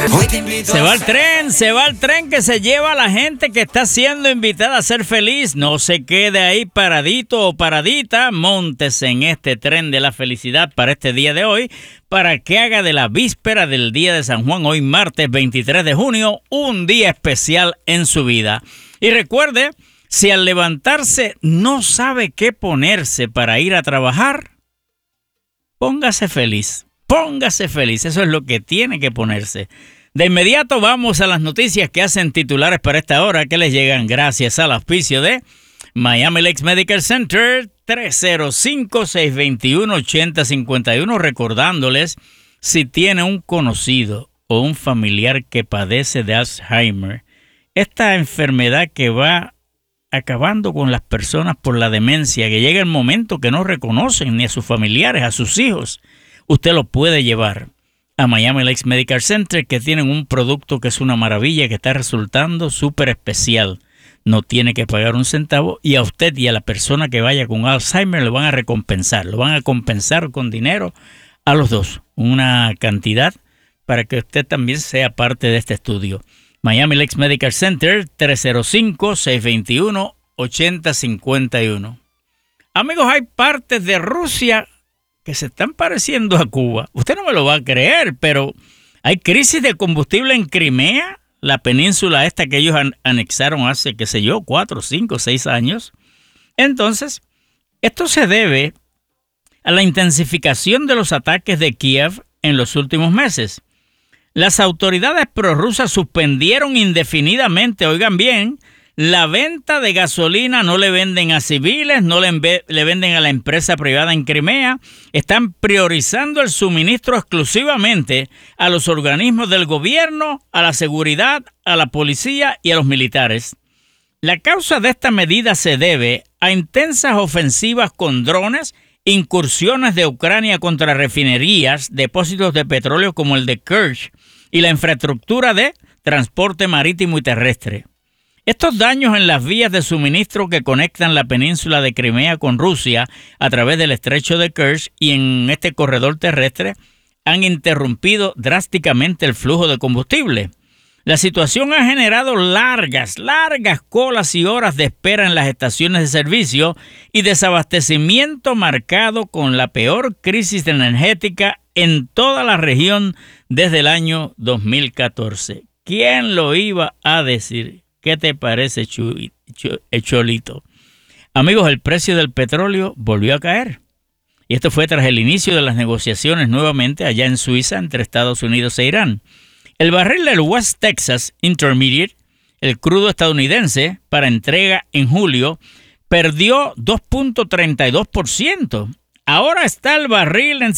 Hoy te invito se va el tren que se lleva a la gente que está siendo invitada a ser feliz. No se quede ahí paradito o paradita. Móntese en este tren de la felicidad para este día de hoy, para que haga de la víspera del día de San Juan, hoy martes 23 de junio, un día especial en su vida. Y recuerde, si al levantarse no sabe qué ponerse para ir a trabajar, póngase feliz. Póngase feliz, eso es lo que tiene que ponerse. De inmediato vamos a las noticias que hacen titulares para esta hora, que les llegan gracias al auspicio de Miami Lakes Medical Center, 305-621-8051. Recordándoles, si tiene un conocido o un familiar que padece de Alzheimer, esta enfermedad que va acabando con las personas por la demencia, que llega el momento que no reconocen ni a sus familiares, a sus hijos, usted lo puede llevar a Miami Lakes Medical Center, que tienen un producto que es una maravilla, que está resultando súper especial. No tiene que pagar un centavo, y a usted y a la persona que vaya con Alzheimer lo van a recompensar. Lo van a compensar con dinero a los dos, una cantidad para que usted también sea parte de este estudio. Miami Lakes Medical Center, 305-621-8051. Amigos, hay partes de Rusia que se están pareciendo a Cuba. Usted no me lo va a creer, pero hay crisis de combustible en Crimea, la península esta que ellos anexaron hace, 4, 5, 6 años. Entonces, esto se debe a la intensificación de los ataques de Kiev en los últimos meses. Las autoridades prorrusas suspendieron indefinidamente, oigan bien, la venta de gasolina. No le venden a civiles, no le venden a la empresa privada en Crimea. Están priorizando el suministro exclusivamente a los organismos del gobierno, a la seguridad, a la policía y a los militares. La causa de esta medida se debe a intensas ofensivas con drones, incursiones de Ucrania contra refinerías, depósitos de petróleo como el de Kerch y la infraestructura de transporte marítimo y terrestre. Estos daños en las vías de suministro que conectan la península de Crimea con Rusia a través del estrecho de Kerch y en este corredor terrestre han interrumpido drásticamente el flujo de combustible. La situación ha generado largas colas y horas de espera en las estaciones de servicio y desabastecimiento marcado con la peor crisis energética en toda la región desde el año 2014. ¿Quién lo iba a decir? ¿Qué te parece, Cholito? Amigos, el precio del petróleo volvió a caer. Y esto fue tras el inicio de las negociaciones nuevamente allá en Suiza entre Estados Unidos e Irán. El barril del West Texas Intermediate, el crudo estadounidense, para entrega en julio, perdió 2.32%. Ahora está el barril en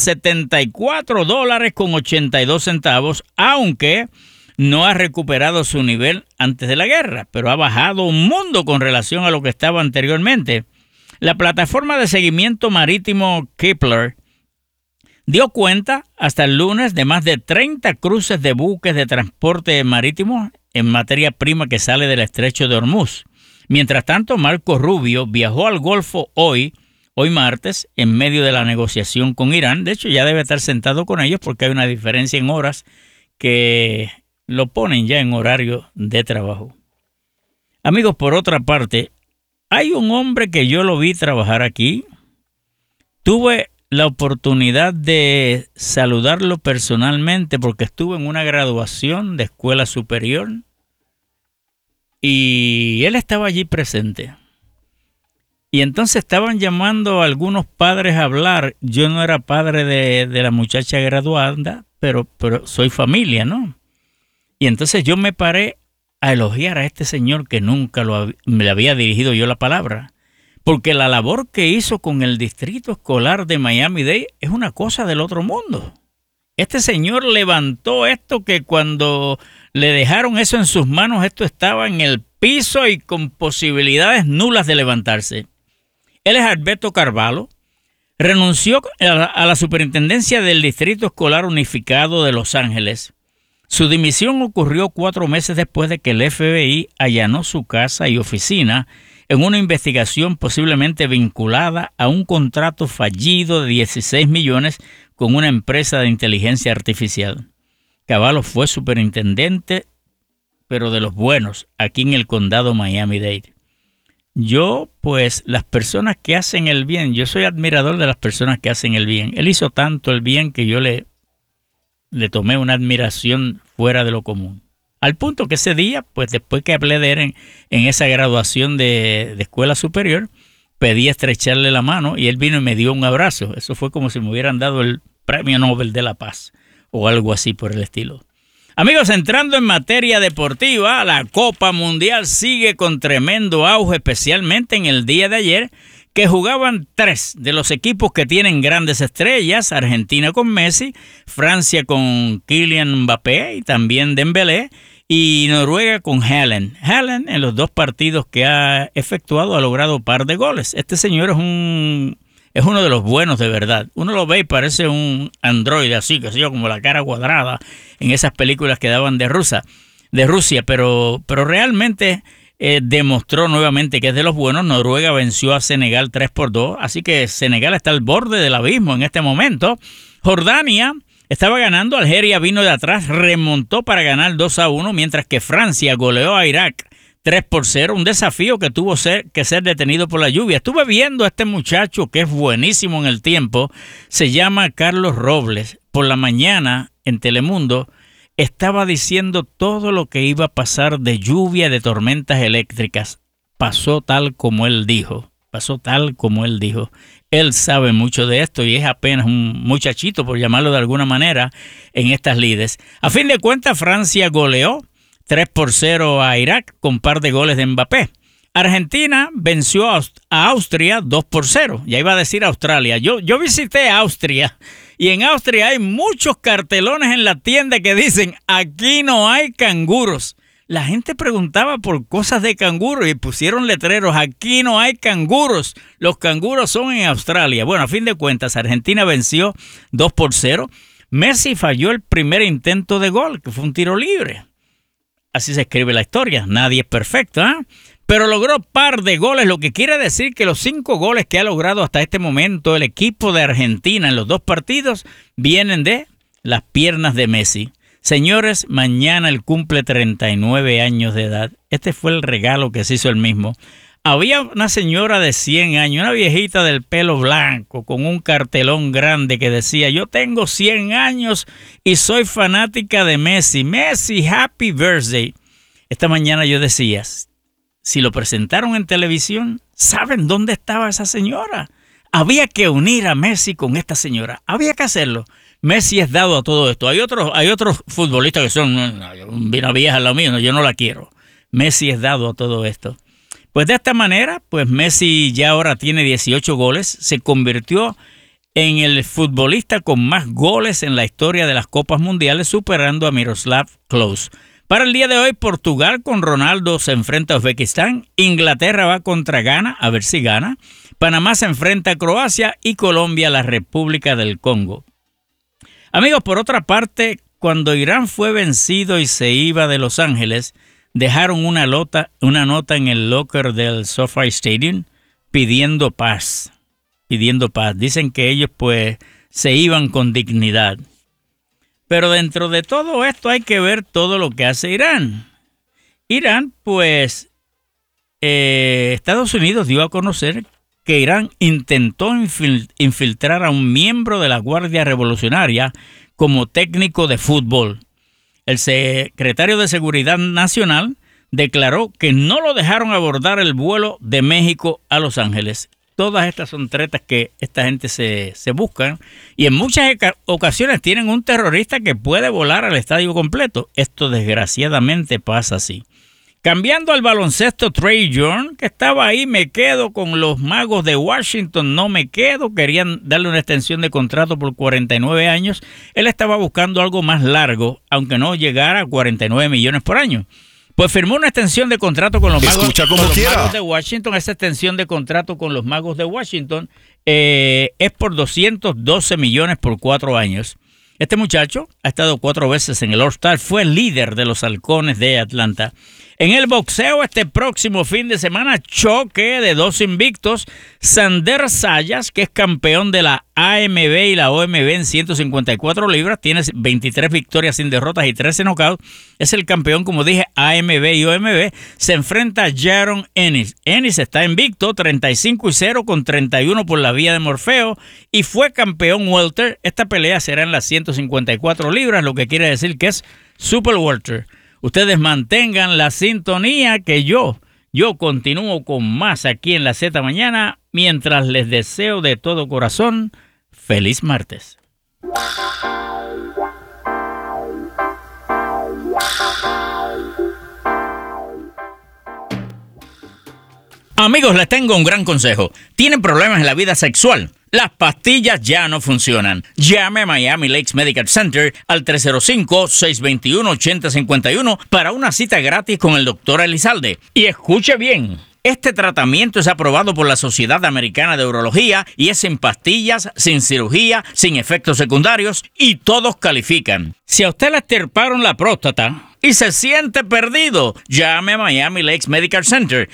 $74.82, aunque no ha recuperado su nivel antes de la guerra, pero ha bajado un mundo con relación a lo que estaba anteriormente. La plataforma de seguimiento marítimo Kepler dio cuenta hasta el lunes de más de 30 cruces de buques de transporte marítimo en materia prima que sale del estrecho de Hormuz. Mientras tanto, Marco Rubio viajó al Golfo hoy martes, en medio de la negociación con Irán. De hecho, ya debe estar sentado con ellos porque hay una diferencia en horas que lo ponen ya en horario de trabajo. Amigos, por otra parte, hay un hombre que yo lo vi trabajar aquí. Tuve la oportunidad de saludarlo personalmente porque estuve en una graduación de escuela superior y él estaba allí presente. Y entonces estaban llamando a algunos padres a hablar. Yo no era padre de la muchacha graduanda, pero soy familia, ¿no? Y entonces yo me paré a elogiar a este señor que nunca me había dirigido yo la palabra. Porque la labor que hizo con el Distrito Escolar de Miami-Dade es una cosa del otro mundo. Este señor levantó esto que cuando le dejaron eso en sus manos, esto estaba en el piso y con posibilidades nulas de levantarse. Él es Alberto Carvalho. Renunció a la superintendencia del Distrito Escolar Unificado de Los Ángeles. Su dimisión ocurrió 4 meses después de que el FBI allanó su casa y oficina en una investigación posiblemente vinculada a un contrato fallido de 16 millones con una empresa de inteligencia artificial. Cavallo fue superintendente, pero de los buenos, aquí en el condado Miami-Dade. Yo, pues, las personas que hacen el bien, yo soy admirador de las personas que hacen el bien. Él hizo tanto el bien que yo le tomé una admiración fuera de lo común. Al punto que ese día, pues después que hablé de él en esa graduación de escuela superior, pedí estrecharle la mano y él vino y me dio un abrazo. Eso fue como si me hubieran dado el Premio Nobel de la Paz o algo así por el estilo. Amigos, entrando en materia deportiva, la Copa Mundial sigue con tremendo auge, especialmente en el día de ayer, que jugaban 3 de los equipos que tienen grandes estrellas: Argentina con Messi, Francia con Kylian Mbappé y también Dembélé, y Noruega con Haaland. Haaland, en los 2 partidos que ha efectuado, ha logrado par de goles. Este señor es uno de los buenos de verdad. Uno lo ve y parece un androide así, que sé yo, como la cara cuadrada en esas películas que daban de Rusia, pero realmente demostró nuevamente que es de los buenos. Noruega venció a Senegal 3-2, así que Senegal está al borde del abismo en este momento. Jordania estaba ganando, Algeria vino de atrás, remontó para ganar 2-1, mientras que Francia goleó a Irak 3-0, un desafío que tuvo que ser detenido por la lluvia. Estuve viendo a este muchacho que es buenísimo en el tiempo, se llama Carlos Robles. Por la mañana en Telemundo estaba diciendo todo lo que iba a pasar de lluvia, de tormentas eléctricas. Pasó tal como él dijo. Él sabe mucho de esto y es apenas un muchachito, por llamarlo de alguna manera, en estas lides. A fin de cuentas, Francia goleó 3-0 a Irak con par de goles de Mbappé. Argentina venció a Austria 2-0. Ya iba a decir Australia. Yo visité Austria y en Austria hay muchos cartelones en la tienda que dicen: aquí no hay canguros. La gente preguntaba por cosas de canguros y pusieron letreros: aquí no hay canguros. Los canguros son en Australia. Bueno, a fin de cuentas, Argentina venció 2-0. Messi falló el primer intento de gol, que fue un tiro libre. Así se escribe la historia. Nadie es perfecto, ¿eh? Pero logró par de goles, lo que quiere decir que los 5 goles que ha logrado hasta este momento el equipo de Argentina en los 2 partidos vienen de las piernas de Messi. Señores, mañana él cumple 39 años de edad. Este fue el regalo que se hizo él mismo. Había una señora de 100 años, una viejita del pelo blanco, con un cartelón grande que decía: yo tengo 100 años y soy fanática de Messi. Messi, happy birthday. Esta mañana yo decía, si lo presentaron en televisión, ¿saben dónde estaba esa señora? Había que unir a Messi con esta señora. Había que hacerlo. Messi es dado a todo esto. Hay otros futbolistas que son una vieja lo mío, no, yo no la quiero. Messi es dado a todo esto. Pues de esta manera, pues Messi ya ahora tiene 18 goles, se convirtió en el futbolista con más goles en la historia de las Copas Mundiales, superando a Miroslav Klose. Para el día de hoy, Portugal con Ronaldo se enfrenta a Uzbekistán, Inglaterra va contra Ghana, a ver si gana, Panamá se enfrenta a Croacia y Colombia a la República del Congo. Amigos, por otra parte, cuando Irán fue vencido y se iba de Los Ángeles, dejaron una nota en el locker del SoFi Stadium pidiendo paz. Dicen que ellos pues se iban con dignidad. Pero dentro de todo esto hay que ver todo lo que hace Irán. Irán, pues, Estados Unidos dio a conocer que Irán intentó infiltrar a un miembro de la Guardia Revolucionaria como técnico de fútbol. El secretario de Seguridad Nacional declaró que no lo dejaron abordar el vuelo de México a Los Ángeles. Todas estas son tretas que esta gente se buscan y en muchas ocasiones tienen un terrorista que puede volar al estadio completo. Esto desgraciadamente pasa así. Cambiando al baloncesto, Trae Young, que estaba ahí, me quedo con los Magos de Washington, no me quedo, querían darle una extensión de contrato por 49 años. Él estaba buscando algo más largo, aunque no llegara a 49 millones por año. Pues firmó una extensión de contrato con los Magos de Washington. Esa extensión de contrato con los Magos de Washington es por 212 millones por 4 años. Este muchacho ha estado 4 veces en el All-Star, fue líder de los Halcones de Atlanta. En el boxeo, este próximo fin de semana, choque de dos invictos. Sander Sayas, que es campeón de la AMB y la OMB en 154 libras, tiene 23 victorias sin derrotas y 13 knockouts. Es el campeón, como dije, AMB y OMB. Se enfrenta a Jaron Ennis. Ennis está invicto, 35-0 con 31 por la vía de Morfeo, y fue campeón welter. Esta pelea será en las 154 libras, lo que quiere decir que es super welter. Ustedes mantengan la sintonía, que yo continúo con más aquí en la Z Mañana, mientras les deseo de todo corazón feliz martes. Amigos, les tengo un gran consejo. ¿Tienen problemas en la vida sexual? Las pastillas ya no funcionan. Llame a Miami Lakes Medical Center al 305-621-8051 para una cita gratis con el Dr. Elizalde. Y escuche bien. Este tratamiento es aprobado por la Sociedad Americana de Urología y es sin pastillas, sin cirugía, sin efectos secundarios, y todos califican. Si a usted le extirparon la próstata y se siente perdido, llame a Miami Lakes Medical Center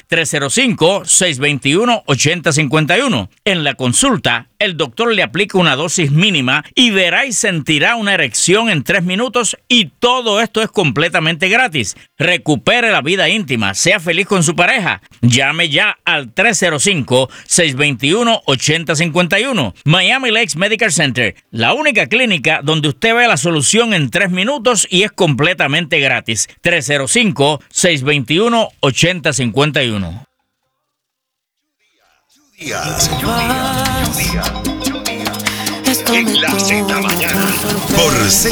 305-621-8051. En la consulta, el doctor le aplica una dosis mínima y verá y sentirá una erección en 3 minutos, y todo esto es completamente gratis. Recupere la vida íntima, sea feliz con su pareja. Llame ya al 305-621-8051. Miami Lakes Medical Center, la única clínica donde usted ve la solución en 3 minutos y es completamente gratis. 305-621-8051. En la Z Mañana por Z93.